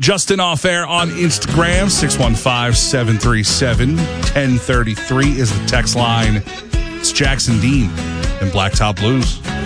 Justin Off Air on Instagram, 615-737-1033 is the text line. It's Jackson Dean and Blacktop Blues.